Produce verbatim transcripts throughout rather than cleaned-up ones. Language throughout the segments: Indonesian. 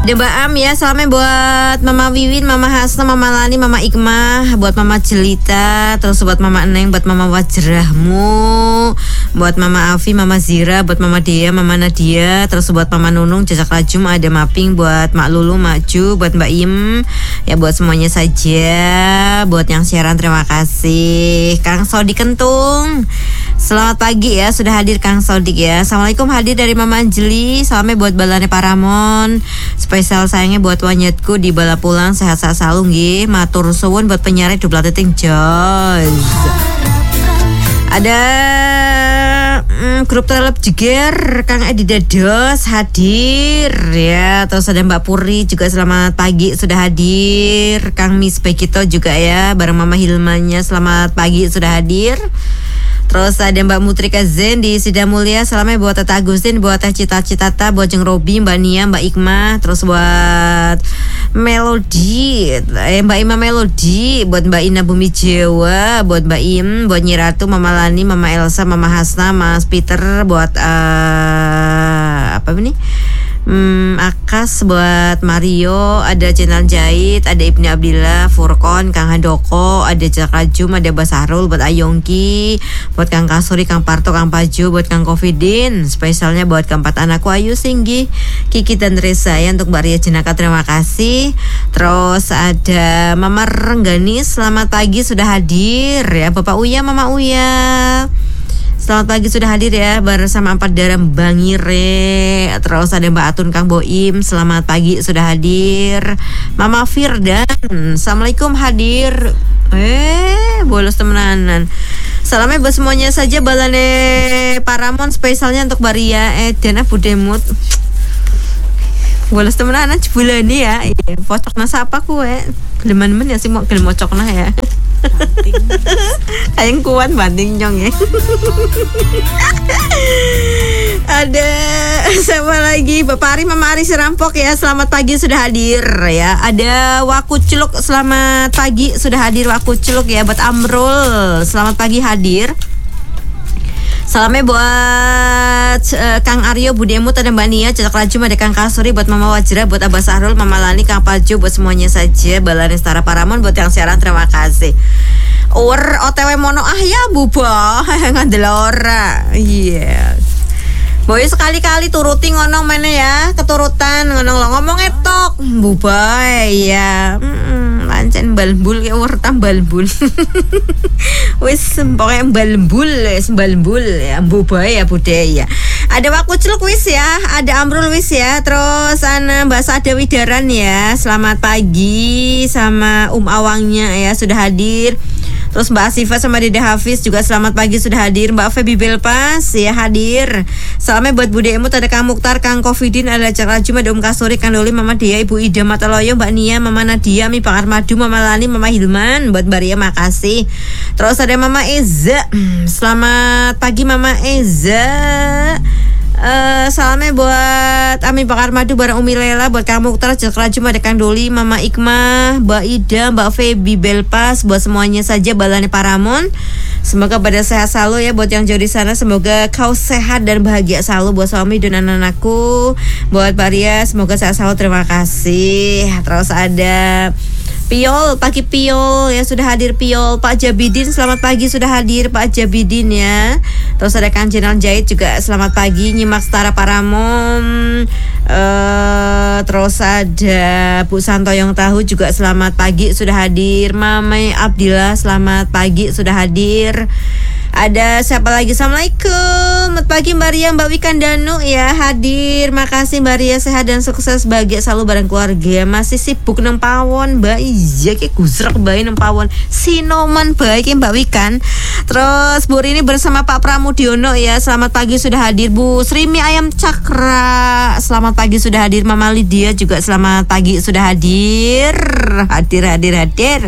Ada Mbak Am ya, salamnya buat Mama Wiwin, Mama Hasna, Mama Lani, Mama Ikmah, buat Mama Jelita, terus buat Mama Eneng, buat Mama Wajrahmu, buat Mama Afi, Mama Zira, buat Mama Dea, Mama Nadia, terus buat Mama Nunung, Jajak Rajum, ada Maping, buat Mak Lulu, Mak Ju, buat Mbak Im, ya buat semuanya saja, buat yang siaran terima kasih. Kang Sodi Kentung, selamat pagi ya, sudah hadir Kang Sodik ya. Assalamualaikum, hadir dari Mama Anjeli, salamnya buat Balane Paramon. Spesial sayangnya buat wanyatku di bala pulang sehat-sehat selalu nggih. Matur suwun buat penyiar dua belas titik Jazz. Ada mm, grup telep jeger Kang Edi Dados hadir ya. Terus ada Mbak Puri juga selamat pagi sudah hadir. Kang Miss Bekito juga ya bareng Mama Hilmanya selamat pagi sudah hadir. Terus ada Mbak Mutrika Zen di Sidamulya, salamnya buat Tata Agustin, buat Teh Cita-Citata, buat Jeng Robi, Mbak Nia, Mbak Ikmah, terus buat Melody, eh, Mbak Ima Melody, buat Mbak Ina Bumi Jawa, buat Mbak Im, buat Nyiratu, Mama Lani, Mama Elsa, Mama Hasna, Mas Peter, buat uh, apa ini? Hmm, Akas, buat Mario, ada Channel Jahit, ada Ibni Abdillah, Furkon, Kang Handoko, ada Jajak Rajum, ada Basarul, buat Ayongki, buat Kang Kasuri, Kang Parto, Kang Paju, buat Kang Kofidin, spesialnya buat keempat anakku Ayu, Singgi, Kiki dan Reza ya, untuk Mbak Ria Jenaka terima kasih. Terus ada Mama Renggani, selamat pagi sudah hadir ya, Bapak Uya, Mama Uya. Selamat pagi sudah hadir ya bersama empat darah Bang Ire. Terus ada Mbak Atun, Kang Boim, selamat pagi sudah hadir. Mama Firdan, assalamualaikum hadir. Eh bolos temenanan. Salamnya buat semuanya saja Balane Paramon, spesialnya untuk Baria Edena Budemut. Bolos temenanan jebulane ya. Iya, pocokna sapa kue. Geleman-men ya sih mau gelem mocokna ya. Kayak kuat banding nyong ya. Ada siapa lagi? Bapak Ari, Mama Ari Serampok ya. Selamat pagi sudah hadir ya. Ada Waku Celuk, selamat pagi sudah hadir Waku Celuk ya. Buat Amrul, selamat pagi hadir. Salamnya buat uh, Kang Aryo, Budemut, ada Mbak Nia, Jajak Rajum, ada Kang Kasuri, buat Mama Wajra, buat Abah Sahrul, Mama Lani, Kang Paju, buat semuanya saja. Balane Setara Paramon, buat yang siaran terima kasih. Ur O T W mono ah ya buba ngandel ora. Iya. Yeah. Boy sekali-kali turuti ngono meneh ya, keturutan ngono lo ngomong etok buba ya. Mm, lancen balbul ya ur tambalbul. Wis pokoke balbul, wis balbul ya buba ya budaya. Ada Waku Celuk wis ya, ada Amrul wis ya, terus ana Mbak Sada Widaran ya. Selamat pagi sama Um Awangnya ya sudah hadir. Terus Mbak Asifa sama Dede Hafiz juga selamat pagi sudah hadir. Mbak Febi Belpas ya hadir. Salamnya buat Bude Emut, ada Kang Mukhtar, Kang Kofidin, ada Jajak Rajum, ada Om Kasuri, Kang Doli, Mama Dia, Ibu Ida Mataloyo, Mbak Nia, Mama Nadia, Mi Bakar Madu, Mama Lani, Mama Hilman, buat Mbak Ria makasih. Terus ada Mama Eza. Selamat pagi Mama Eza. Uh, salamnya buat Ami Bakar Madu bareng Umi Lela, buat Kang Mukhtar, Jajak Rajum, ada Kang Doli, Mama Ikmah, Mbak Ida, Mbak Febi Belpas, buat semuanya saja Balane Paramon. Semoga pada sehat selalu ya buat yang jauh di sana. Semoga kau sehat dan bahagia selalu buat suami dan anak-anakku. Buat Baria semoga sehat selalu, terima kasih. Terus ada Piol, pagi Piol ya sudah hadir Piol. Pak Jabidin selamat pagi sudah hadir Pak Jabidin ya. Terus ada Kang Channel Jahit juga selamat pagi nyimak Setara Paramon. Uh, terus ada Bu Santoyong Tahu juga selamat pagi sudah hadir. Mame Abdillah selamat pagi sudah hadir. Ada siapa lagi? Assalamualaikum. Selamat pagi Mbak Ria, Mbak Wikandanu ya hadir. Makasih Mbak Ria, sehat dan sukses, bahagia selalu bareng keluarga. Masih sibuk nang pawon Mbak. Iya ki gusrak bae nang pawon. Sinoman bae ki Mbak Wikan. Terus Bu Rini bersama Pak Pramudiono ya. Selamat pagi sudah hadir. Bu Srimi Ayam Cakra selamat pagi sudah hadir. Mama Lydia juga selamat pagi sudah hadir. Hadir hadir hadir.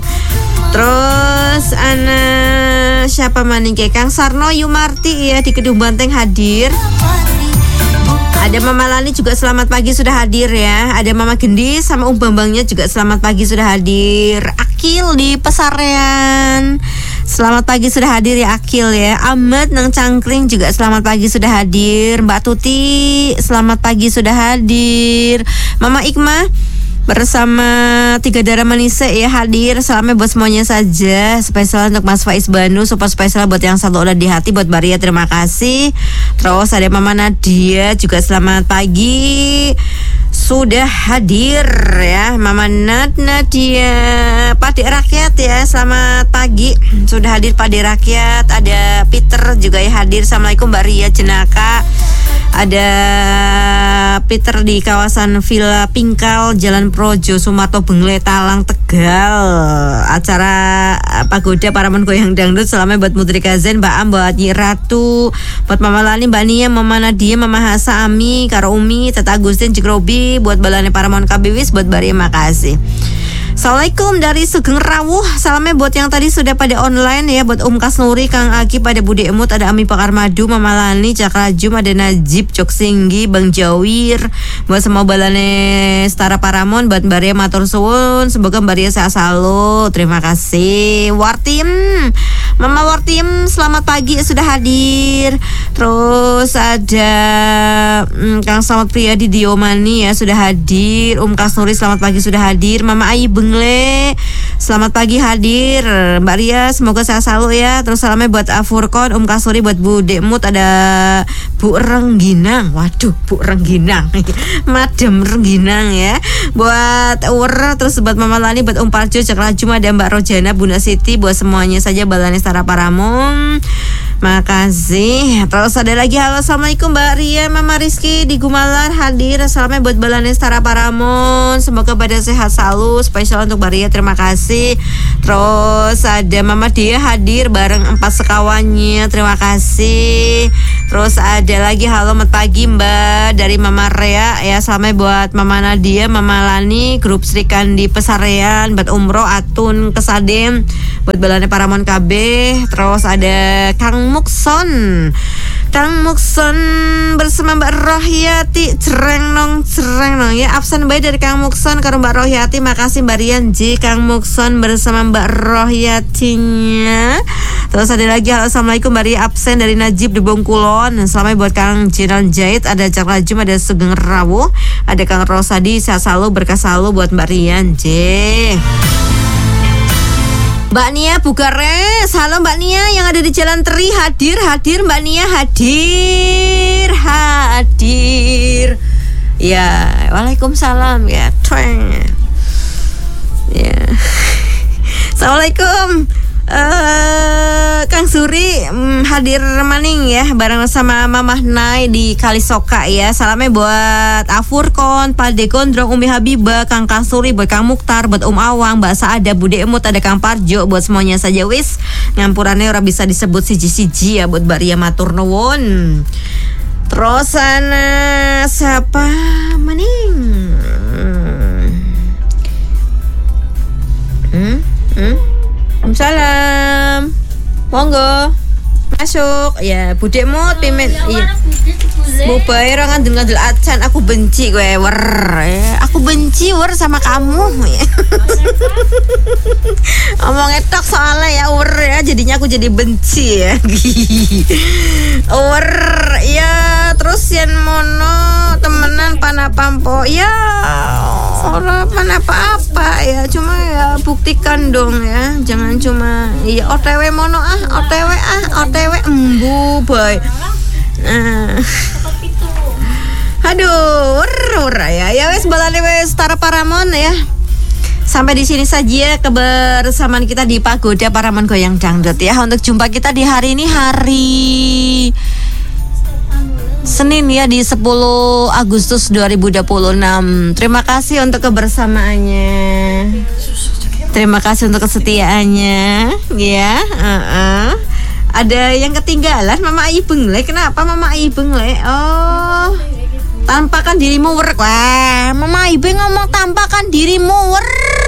Terus ana siapa maning ke Kang Sarno Yumarti ya di Kedung Banteng hadir. Ada Mama Lani juga selamat pagi sudah hadir ya. Ada Mama Gendis sama Um Bambangnya juga selamat pagi sudah hadir. Akil di Pesarean selamat pagi sudah hadir ya Akil ya. Ahmad nang Cangkring juga selamat pagi sudah hadir. Mbak Tuti selamat pagi sudah hadir. Mama Ikma bersama Tiga Darah Manise ya hadir. Salamnya buat semuanya saja. Spesial untuk Mas Faiz Banu, super spesial buat yang satu udah di hati, buat Baria terima kasih. Terus ada Mama Nadia juga selamat pagi, sudah hadir ya. Mama Nad Nadia Padi Rakyat ya, selamat pagi, sudah hadir Padi Rakyat. Ada Peter juga ya hadir. Assalamualaikum Mbak Ria Jenaka. Ada Peter di kawasan Villa Pingkal, Jalan Projo, Sumarto Bengle, Talang, Tegal. Acara Pagoda Paramon Goyang Dangdut. Salamnya buat Mutri Kazen, Mbak Am, buat Nyi Ratu, buat Mama Lani, Mbak Nia, Mama Nadia, Mama Hasa, Ami, Karo Umi, Tata Agustin, Cik Robi, buat Balane Paramon K B Wis, buat Baria, makasih. Assalamualaikum dari Sugeng Rawuh. Salamnya buat yang tadi sudah pada online ya, buat Om Kasnuri, Kang Aki, pada Budi Emut, ada Ami Pakar Madu, Mama Lani, Cakrajum, ada Najib, Cok Singgi, Bang Jawir, buat semua Balane Setara Paramon, buat Baria matur suwun, semoga Baria sehat selalu. Terima kasih. Wartim, Mama Wartim, selamat pagi sudah hadir. Terus ada hmm, Kang Slamet Priyadi Diomani ya sudah hadir. Om Kasnuri selamat pagi sudah hadir. Mama Ayi Bengle selamat pagi hadir. Mbak Ria semoga sehat selalu ya. Terus salamnya buat Afurkon, Om Kasnuri, buat Bu Dekmut, ada Bu Rengginang. Waduh, Bu Rengginang Madam Rengginang ya. Buat Ura, terus buat Mama Lani, buat Om Parjo, Cakrajum, ada Mbak Rojana, Bunda Siti, buat semuanya saja Balane Setara Paramon. Makasih. Terus ada lagi, halo assalamualaikum Mbak Ria, Mama Rizky di Gumalar hadir. Salamnya buat Balane Setara Paramon, semoga pada sehat selalu. Spesial untuk Mbak Ria, terima kasih. Terus ada Mama Dia hadir bareng empat sekawannya, terima kasih. Terus ada lagi, halo selamat pagi Mbak dari Mama Rea ya. Salamnya buat Mama Nadia, Mama Lani, grup Srikandi Pesarean, buat Umroh Atun Kesadem, buat Balane Paramon K B. Terus ada Kang Mukson, Kang Mukson bersama Mbak Rohyati, cereng nong cereng nong ya, absen baik dari Kang Mukson karo Mbak Rohyati. Makasih Mbak Rian J, Kang Mukson bersama Mbak Rohyatinya. Terus ada lagi, halo assalamualaikum Mbak Ria, absen dari Najib di Bengkulon. Selamat buat Kang Jiran Jahit, ada Cakrajum, ada Sugeng Rawuh, ada Kang Rosadi, sehat selalu, berkah selalu buat Mbak Rian J. Mbak Nia Bukares, halo Mbak Nia yang ada di Jalan Teri, hadir, hadir Mbak Nia, hadir, hadir. Ya, waalaikumsalam ya, tweng. Ya, assalamualaikum. Uh, Kang Suri um, hadir maning ya bareng sama Mamah Nai di Kalisoka ya. Salamnya buat Afurkon, Palde Gondrong, Umi Habibah, Kang Kang Suri, buat Kang Mukhtar, buat Um Awang, Mbak Saada, Bude Emut, ada Kang Parjo, buat semuanya saja wis. Ngampurannya ora bisa disebut siji-siji ya, buat Mbak Ria matur nuwun. Terus ana siapa maning? Hmm? Hmm? Salam, monggo masuk ya. Budekmu pimen iya. Bu bae ora ngandel-ngandel acan, aku benci gue wer ya. Aku benci wer sama kamu ya. Omong etok soalnya ya wer ya, jadinya aku jadi benci ya. Wer ya, terus yang mono temenan panapampo ya. Ora apa-apa ya, cuma ya buktikan dong ya, jangan cuma ya O T W mono ah, O T W ah, O T W embu boy. Nah. Aduh, ur ya. Ya wes Balane wes Setara Paramon ya. Sampai di sini saja kebersamaan kita di Pagoda Paramon Goyang Dangdut ya. Untuk jumpa kita di hari ini hari Senin ya, di sepuluh Agustus dua ribu dua puluh enam. Terima kasih untuk kebersamaannya. Terima kasih untuk kesetiaannya ya. Uh-uh. Ada yang ketinggalan, Mama Ayi Bengle. Kenapa Mama Ayi Bengle? Oh, tampakkan dirimu wer. Wah, Mama Ayi ngomong tampakkan dirimu wer.